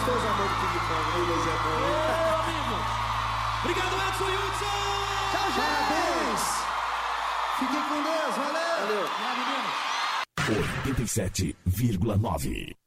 gostoso amor do ping-pong, né? Mas é bom, hein? Ô, amigo. Obrigado, Edson e Hudson. Tchau, gente. Parabéns. Fiquem com Deus. Valeu. Valeu. Tchau, meninos. 87,9